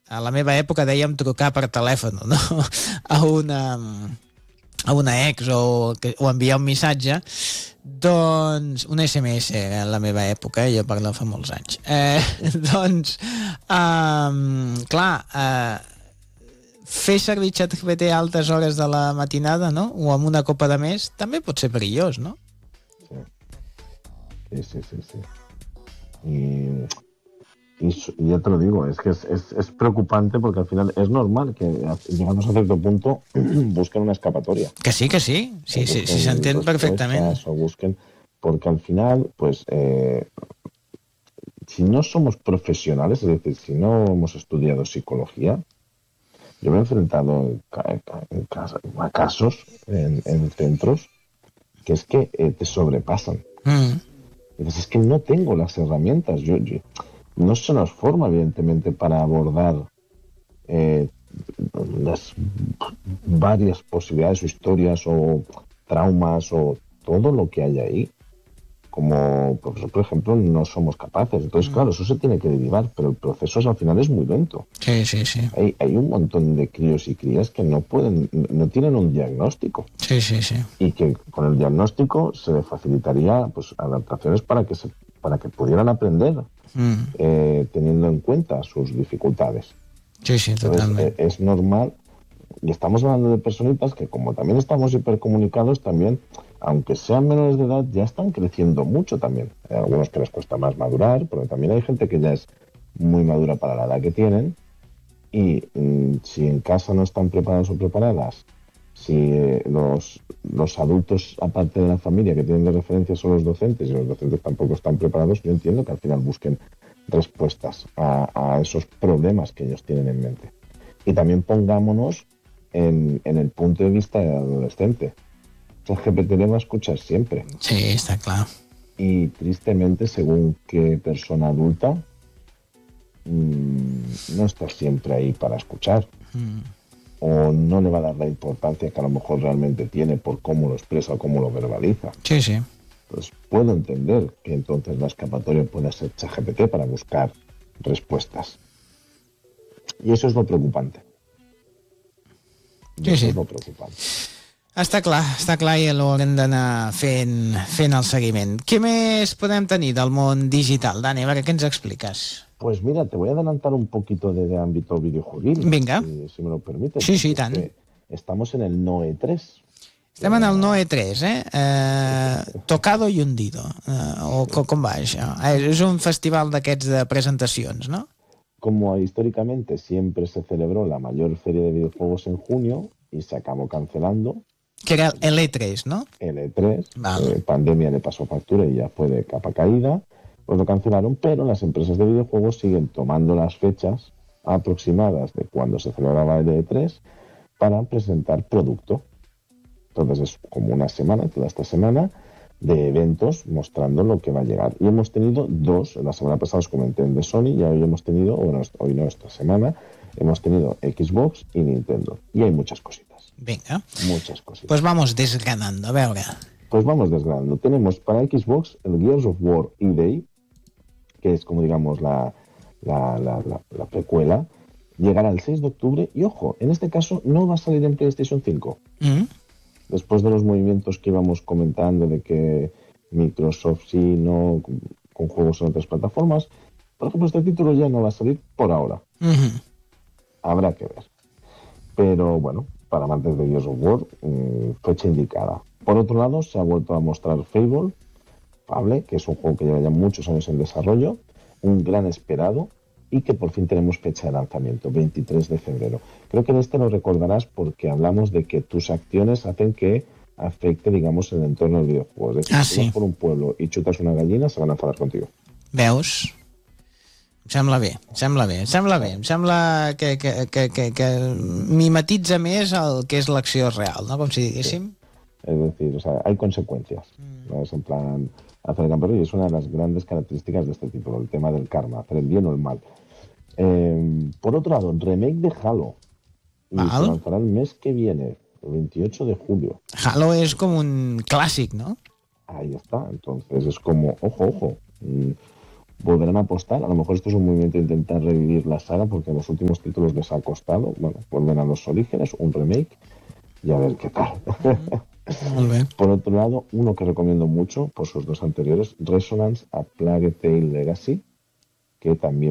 a la meva època dèiem trucar per telèfon, no? a una ex o enviar un missatge, doncs un SMS en la meva època, jo parlo fa molts anys, doncs clar, fer servir ChatGPT a altes hores de la matinada, no? O amb una copa de més també pot ser perillós, no? Sí. Y ya te lo digo, es que es preocupante porque al final es normal que llegamos a cierto punto busquen una escapatoria. Que sí, sí s'entén perfectament. O busquen, porque al final, pues, si no somos profesionales, es decir, si no hemos estudiado psicología, yo me he enfrentado a casos en centros que es que te sobrepasan. Entonces es que no tengo las herramientas. Yo no se nos forma, evidentemente, para abordar las varias posibilidades o historias o traumas o todo lo que hay ahí. Como, por ejemplo, no somos capaces. Entonces, claro, eso se tiene que derivar, pero el proceso al final es muy lento. Sí. Hay un montón de críos y crías que no tienen un diagnóstico. Sí. Y que con el diagnóstico se le facilitaría pues adaptaciones para que pudieran aprender teniendo en cuenta sus dificultades. Sí, totalmente. Es normal, y estamos hablando de personitas que, como también estamos hipercomunicados, también, aunque sean menores de edad, ya están creciendo mucho también. Hay algunos que les cuesta más madurar, pero también hay gente que ya es muy madura para la edad que tienen, y si en casa no están preparados o preparadas, si los adultos, aparte de la familia, que tienen de referencia son los docentes, y los docentes tampoco están preparados, yo entiendo que al final busquen respuestas a esos problemas que ellos tienen en mente. Y también pongámonos en el punto de vista del adolescente. El GPT le va a escuchar siempre. Sí, está claro. Y tristemente, según qué persona adulta, no está siempre ahí para escuchar. O no le va a dar la importancia que a lo mejor realmente tiene por cómo lo expresa o cómo lo verbaliza. Sí. Pues puedo entender que entonces la escapatoria pueda ser ChatGPT para buscar respuestas. I això és lo preocupante. Sí. És lo preocupante. Està clar, i haurem d'anar fent el seguiment. Què més podem tenir del món digital? Dani, a veure, què ens expliques? Pues mira, te voy a adelantar un poquito de ámbito videojuegil. Venga. Si me lo permites. Sí, tant. Estamos en el Noe 3. Estem en el Noe 3, Tocado y hundido. O com va això? És un festival d'aquests de presentacions, no? Como históricamente siempre se celebró la mayor feria de videojuegos en junio y se acabó cancelando. Que era el E3, ¿no? El E3. Vale. Pandemia le pasó factura y ya fue de capa caída. Pues lo cancelaron, pero las empresas de videojuegos siguen tomando las fechas aproximadas de cuando se celebraba el E3 para presentar producto. Entonces es como una semana, toda esta semana, de eventos mostrando lo que va a llegar. Y hemos tenido dos, la semana pasada os comenté el de Sony, y hoy hemos tenido, hoy no, esta semana, hemos tenido Xbox y Nintendo. Y hay muchas cositas. Venga. Muchas cositas. Pues vamos desgranando, a veure. Pues vamos desgranando. Tenemos para Xbox el Gears of War E-Day, que es como digamos la precuela, llegará el 6 de octubre y ojo, en este caso no va a salir en PlayStation 5. Después de los movimientos que íbamos comentando de que Microsoft sí, no, con juegos en otras plataformas, por ejemplo, este título ya no va a salir por ahora. Habrá que ver. Pero bueno, para amantes de Gears of War, fecha indicada. Por otro lado, se ha vuelto a mostrar Fable, que es un juego que lleva ya muchos años en desarrollo, un gran esperado, y que por fin tenemos fecha de lanzamiento, 23 de febrero. Creo que en este lo recordarás porque hablamos de que tus acciones hacen que afecte, digamos, el entorno del videojuego. Es decir, si vas por un pueblo y chutas una gallina, se van a enfadar contigo. Veus? Em sembla bé. Em sembla que mimetitza més el que és l'acció real, ¿no? Com si diguéssim. Sí. Es decir, o sea, hay consecuencias. ¿No? Es en plan, hacer el campeón, y es una de las grandes características de este título, el tema del karma, hacer el bien o el mal. Por otro lado, remake de Halo. Y se lanzará el mes que viene, el 28 de julio. Halo es como un clásico, ¿no? Ahí está. Entonces es como, ojo, volverán a apostar. A lo mejor esto es un movimiento de intentar revivir la saga, porque los últimos títulos les ha costado. Bueno, vuelven a los orígenes, un remake, y a ver qué tal. Muy bien. Por otro lado, uno que recomiendo mucho por sus dos anteriores, Resonance: A Plague Tale Legacy, que también